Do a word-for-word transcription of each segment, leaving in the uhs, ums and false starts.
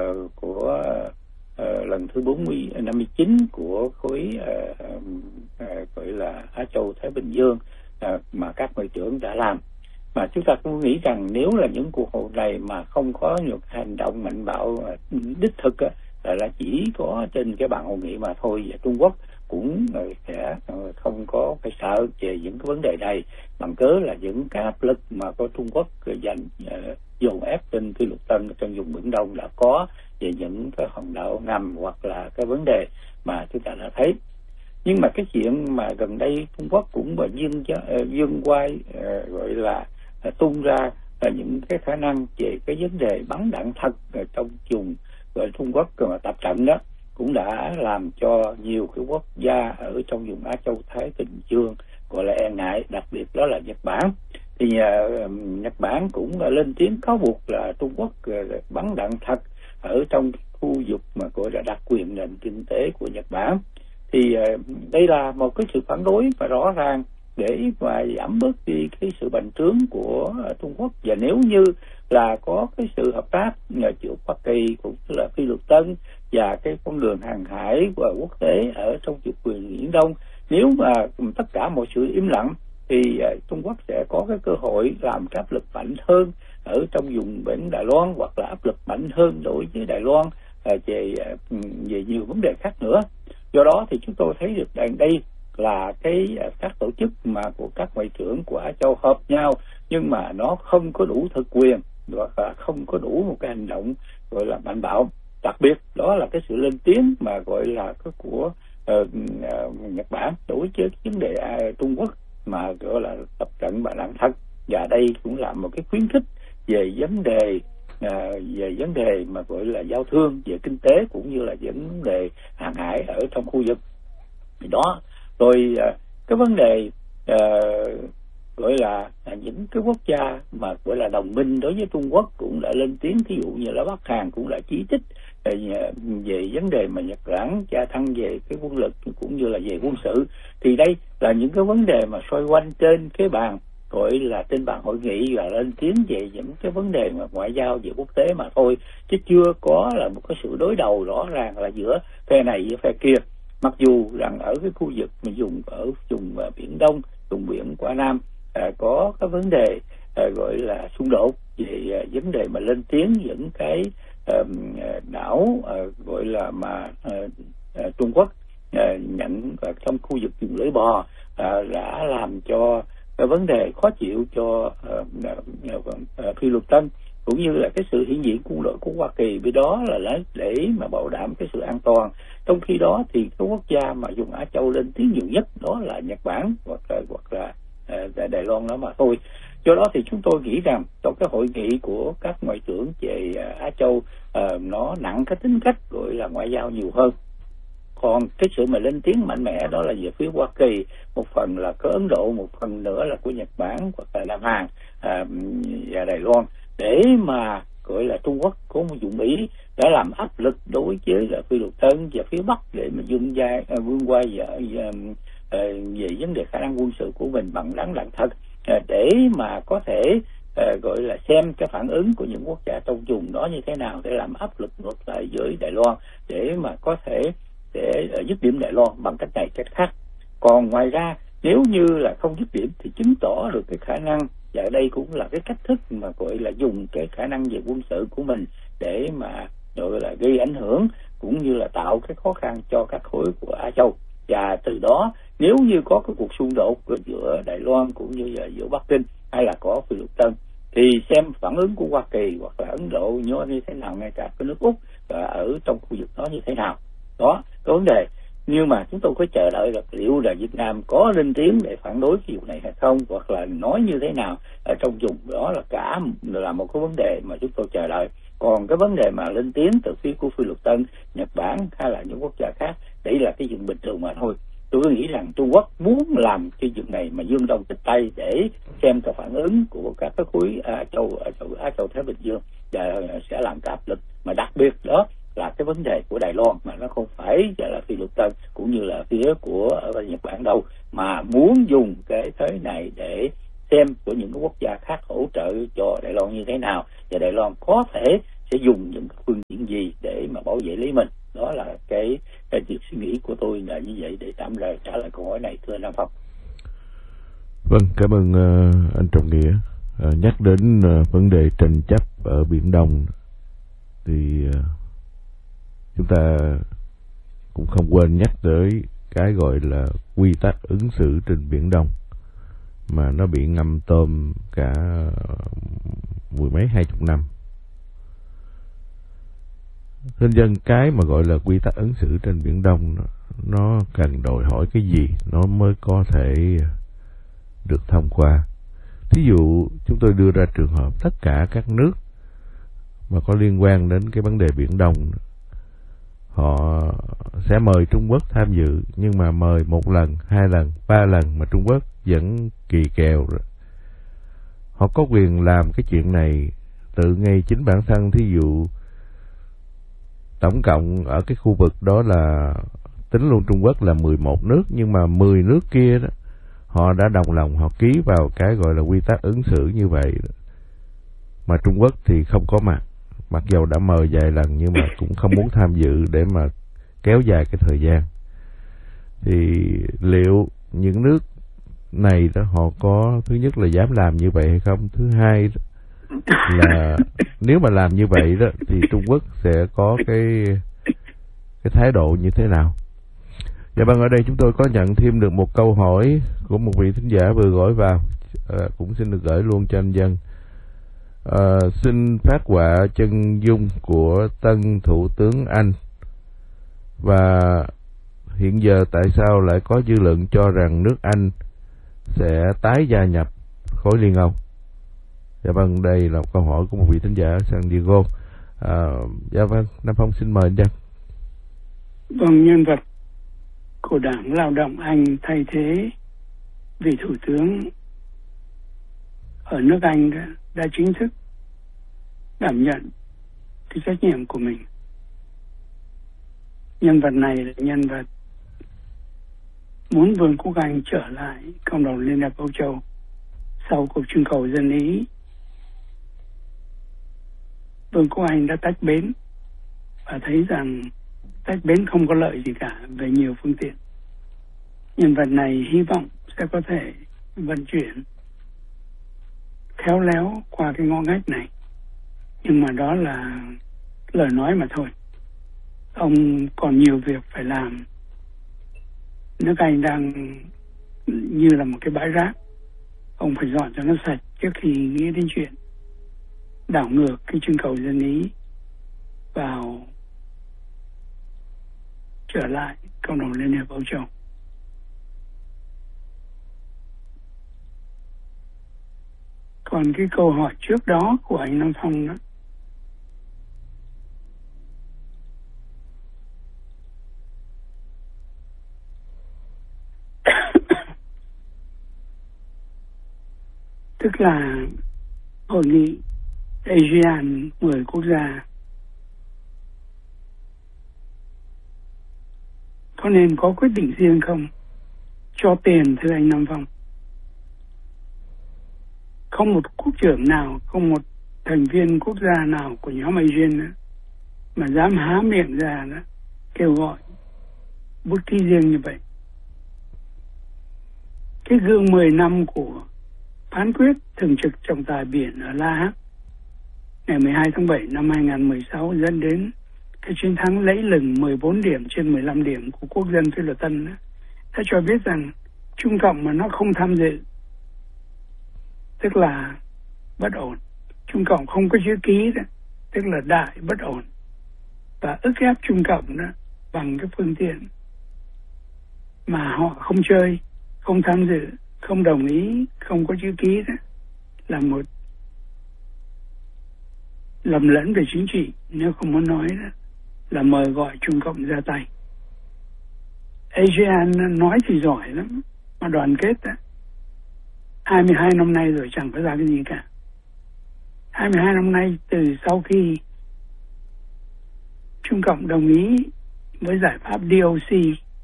uh, của uh, lần thứ bốn mươi năm mươi chín của khối uh, uh, gọi là Á Châu Thái Bình Dương uh, mà các ngoại trưởng đã làm. Mà chúng ta cũng nghĩ rằng nếu là những cuộc hội này mà không có những hành động mạnh bạo uh, đích thực uh, là chỉ có trên cái bàn hội nghị mà thôi, và Trung Quốc cũng sẽ không có phải sợ về những cái vấn đề này, bằng cớ là những cái áp lực mà có Trung Quốc dành uh, dồn ép trên phi luật tân trong vùng Biển Đông đã có về những cái hòn đảo ngầm hoặc là cái vấn đề mà chúng ta đã thấy. Nhưng mà cái chuyện mà gần đây Trung Quốc cũng mà dương uh, dương quay uh, gọi là uh, tung ra uh, những cái khả năng về cái vấn đề bắn đạn thật uh, trong vùng rồi Trung Quốc mà tập trận đó cũng đã làm cho nhiều cái quốc gia ở trong vùng Á Châu Thái Bình Dương gọi là e ngại, đặc biệt đó là Nhật Bản. Thì uh, Nhật Bản cũng uh, lên tiếng cáo buộc là Trung Quốc uh, bắn đạn thật ở trong khu vực mà gọi là đặc quyền nền kinh tế của Nhật Bản. Thì uh, đây là một cái sự phản đối và rõ ràng để mà giảm bớt đi cái sự bành trướng của uh, Trung Quốc. Và nếu như là có cái sự hợp tác giữa Hoa Kỳ cũng như là phi luật tân và cái con đường hàng hải và quốc tế ở trong chủ quyền Biển Đông, nếu mà tất cả mọi sự im lặng thì uh, Trung Quốc sẽ có cái cơ hội làm áp lực mạnh hơn ở trong vùng biển Đài Loan, hoặc là áp lực mạnh hơn đối với Đài Loan uh, về uh, về nhiều vấn đề khác nữa. Do đó thì chúng tôi thấy được đây là cái uh, các tổ chức mà của các ngoại trưởng của Á Châu hợp nhau, nhưng mà nó không có đủ thực quyền và không có đủ một cái hành động gọi là mạnh bạo. Đặc biệt đó là cái sự lên tiếng mà gọi là cái của uh, uh, Nhật Bản đối với vấn đề uh, Trung Quốc mà gọi là tập trận bắn đạn thật, và đây cũng là một cái khuyến khích về vấn đề uh, về vấn đề mà gọi là giao thương, về kinh tế cũng như là vấn đề hàng hải ở trong khu vực đó. Rồi uh, cái vấn đề uh, gọi là những cái quốc gia mà gọi là đồng minh đối với Trung Quốc cũng đã lên tiếng, ví dụ như là Bắc Hàn cũng đã chỉ trích về vấn đề mà Nhật Bản gia tăng về cái quân lực cũng như là về quân sự. Thì đây là những cái vấn đề mà xoay quanh trên cái bàn gọi là trên bàn hội nghị và lên tiếng về những cái vấn đề mà ngoại giao về quốc tế mà thôi, chứ chưa có là một cái sự đối đầu rõ ràng là giữa phe này với phe kia. Mặc dù rằng ở cái khu vực mà dùng ở vùng Biển Đông, vùng biển Qua Nam À, có cái vấn đề à, gọi là xung đột về à, vấn đề mà lên tiếng những cái à, đảo à, gọi là mà à, à, Trung Quốc à, nhận à, trong khu vực vùng lưỡi bò à, đã làm cho cái vấn đề khó chịu cho à, à, à, phi luật tân, cũng như là cái sự hiện diện quân đội của Hoa Kỳ với đó là để mà bảo đảm cái sự an toàn. Trong khi đó thì cái quốc gia mà vùng Á Châu lên tiếng nhiều nhất đó là Nhật Bản hoặc là, hoặc là tại Đài Loan đó mà thôi. Do đó thì chúng tôi nghĩ rằng trong cái hội nghị của các ngoại trưởng về Á Châu uh, nó nặng cái tính cách gọi là ngoại giao nhiều hơn. Còn cái sự mà lên tiếng mạnh mẽ đó là về phía Hoa Kỳ, một phần là có Ấn Độ, một phần nữa là của Nhật Bản hoặc là Nam Hàn uh, và Đài Loan, để mà gọi là Trung Quốc có một dụng ý đã làm áp lực đối với là phi luật tân và phía Bắc để mà dương gia uh, vương qua và uh, về vấn đề khả năng quân sự của mình bằng đạn đạn thật, để mà có thể uh, gọi là xem cái phản ứng của những quốc gia trong vùng đó như thế nào để làm áp lực ngược lại với Đài Loan, để mà có thể để uh, dứt điểm Đài Loan bằng cách này cách khác. Còn ngoài ra nếu như là không dứt điểm thì chứng tỏ được cái khả năng, và đây cũng là cái cách thức mà gọi là dùng cái khả năng về quân sự của mình để mà gọi là gây ảnh hưởng cũng như là tạo cái khó khăn cho các khối của Á Châu. Và từ đó nếu như có cái cuộc xung đột giữa Đài Loan cũng như là giữa Bắc Kinh hay là có phi luật tân thì xem phản ứng của Hoa Kỳ hoặc là Ấn Độ như thế nào, ngay cả cái nước Úc ở trong khu vực đó như thế nào. Đó cái vấn đề. Nhưng mà chúng tôi có chờ đợi là liệu là Việt Nam có lên tiếng để phản đối cái vụ này hay không, hoặc là nói như thế nào ở trong vùng đó, là cả là một cái vấn đề mà chúng tôi chờ đợi. Còn cái vấn đề mà lên tiếng từ phía của phi luật tân, Nhật Bản hay là những quốc gia khác, đấy là cái chuyện bình thường mà thôi. Tôi nghĩ rằng Trung Quốc muốn làm cái chuyện này mà dương đông kích tây để xem cái phản ứng của các cái khối Á Châu, Á Châu, Á Châu Thái Bình Dương và sẽ làm cái áp lực. Mà đặc biệt đó là cái vấn đề của Đài Loan, mà nó không phải là phi luật tân cũng như là phía của ở Nhật Bản đâu, mà muốn dùng cái thế này để xem của những cái quốc gia khác hỗ trợ cho Đài Loan như thế nào, và Đài Loan có thể sẽ dùng những phương diện gì bảo vệ lấy mình. Đó là cái, cái việc suy nghĩ của tôi là như vậy, để tạm lời trả lời câu hỏi này, thưa Nam Phong. Vâng, cảm ơn uh, anh Trọng Nghĩa. Uh, nhắc đến uh, vấn đề tranh chấp ở Biển Đông thì uh, chúng ta cũng không quên nhắc tới cái gọi là quy tắc ứng xử trên Biển Đông, mà nó bị ngâm tôm cả mười mấy hai chục năm. Nên dân cái mà gọi là quy tắc ứng xử trên Biển Đông nó, nó cần đòi hỏi cái gì nó mới có thể được thông qua. Thí dụ chúng tôi đưa ra trường hợp tất cả các nước mà có liên quan đến cái vấn đề Biển Đông, họ sẽ mời Trung Quốc tham dự, nhưng mà mời một lần, hai lần, ba lần mà Trung Quốc vẫn kỳ kèo rồi. Họ có quyền làm cái chuyện này tự ngay chính bản thân. Thí dụ tổng cộng ở cái khu vực đó là tính luôn Trung Quốc là mười một nước, nhưng mà mười nước kia đó họ đã đồng lòng, họ ký vào cái gọi là quy tắc ứng xử như vậy, mà Trung Quốc thì không có mặt, mặc dầu đã mời vài lần nhưng mà cũng không muốn tham dự để mà kéo dài cái thời gian. Thì liệu những nước này đó họ có, thứ nhất là dám làm như vậy hay không, thứ hai là nếu mà làm như vậy đó thì Trung Quốc sẽ có cái cái thái độ như thế nào? Dạ vâng, ở đây chúng tôi có nhận thêm được một câu hỏi của một vị thính giả vừa gửi vào, à, cũng xin được gửi luôn cho anh Dân. À, xin phát họa chân dung của tân thủ tướng Anh, và hiện giờ tại sao lại có dư luận cho rằng nước Anh sẽ tái gia nhập khối Liên Âu? Dạ vâng, đây là một câu hỏi của một vị thính giả ở San Diego. À, dạ vâng, Nam Phong xin mời anh Dân. Vâng, nhân vật của Đảng Lao động Anh thay thế vị thủ tướng ở nước Anh đã, đã chính thức đảm nhận cái trách nhiệm của mình. Nhân vật này là nhân vật muốn Vương quốc Anh trở lại cộng đồng Liên hiệp Âu Châu sau cuộc trưng cầu dân Ý. Vương quốc Anh đã tách bến và thấy rằng tách bến không có lợi gì cả về nhiều phương tiện. Nhân vật này hy vọng sẽ có thể vận chuyển khéo léo qua cái ngõ ngách này, nhưng mà đó là lời nói mà thôi. Ông còn nhiều việc phải làm. Nước Anh đang như là một cái bãi rác, ông phải dọn cho nó sạch trước khi nghĩ đến chuyện đảo ngược cái trưng cầu dân Ý vào trở lại cộng đồng Liên hiệp Âu Châu. Còn cái câu hỏi trước đó của anh Nam Phong đó, tức là hội nghị a sê an mười quốc gia có nên có quyết định riêng không? Cho tiền, thưa anh Nam Phong. Không một quốc trưởng nào, không một thành viên quốc gia nào của nhóm a sê an mà dám há miệng ra đó kêu gọi bút ký riêng như vậy. Cái gương mười năm của phán quyết thường trực trọng tài biển ở La Hác ngày mười hai tháng bảy năm hai nghìn không trăm mười sáu dẫn đến cái chiến thắng lẫy lừng mười bốn điểm trên mười lăm điểm của quốc dân Phi Luật Tân đó, đã cho biết rằng Trung Cộng mà nó không tham dự tức là bất ổn. Trung Cộng không có chữ ký đó tức là đại bất ổn, và ức ép Trung Cộng đó bằng cái phương tiện mà họ không chơi, không tham dự, không đồng ý, không có chữ ký đó là một lầm lẫn về chính trị, nếu không muốn nói đó là mời gọi Trung Cộng ra tay. a sê an nói thì giỏi lắm, mà đoàn kết đó, hai mươi hai năm nay rồi chẳng phải ra cái gì cả. hai mươi hai năm nay từ sau khi Trung Cộng đồng ý với giải pháp đê ô xê,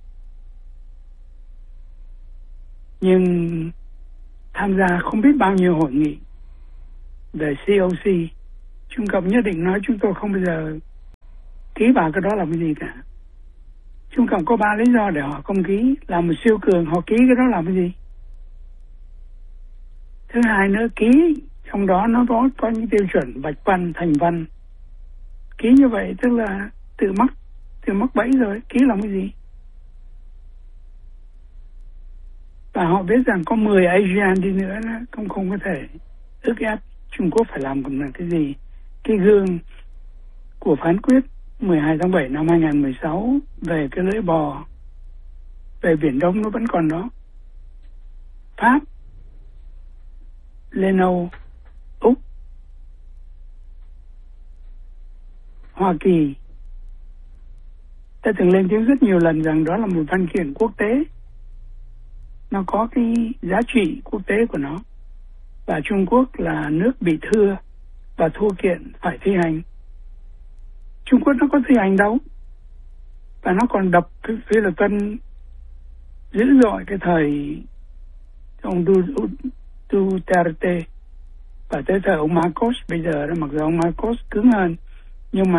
nhưng tham gia không biết bao nhiêu hội nghị về xê ô xê, Trung Cộng nhất định nói chúng tôi không bao giờ ký vào cái đó làm cái gì cả. Chúng còn có ba lý do để họ không ký. Là một siêu cường, họ ký cái đó làm cái gì? Thứ hai nữa, ký trong đó nó có, có những tiêu chuẩn bạch văn, thành văn. Ký như vậy tức là tự mắc, tự mắc bẫy rồi, ký làm cái gì? Và họ biết rằng có mười ASEAN đi nữa cũng không có thể ức ép Trung Quốc phải làm cùng là cái gì. Cái gương của phán quyết mười hai tháng bảy năm hai nghìn không trăm mười sáu về cái lưỡi bò về Biển Đông nó vẫn còn đó. Pháp, Liên Âu, Úc, Hoa Kỳ ta từng lên tiếng rất nhiều lần rằng đó là một văn kiện quốc tế, nó có cái giá trị quốc tế của nó, và Trung Quốc là nước bị thưa và thua kiện phải thi hành. Trung Quốc nó có thi hành đâu, và nó còn đập cái phía là Tân dữ dội cái thời ông Duterte và tới thời ông Marcos bây giờ đó, mặc dù ông Marcos cứng hơn nhưng mà